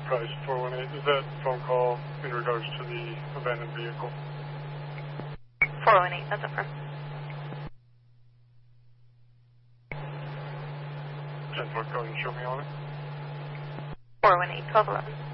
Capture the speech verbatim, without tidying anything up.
Price four one eight. Is that phone call in regards to the abandoned vehicle? four one eight, that's affirmed. ten four, go ahead and show me on it. four one eight, twelve eleven.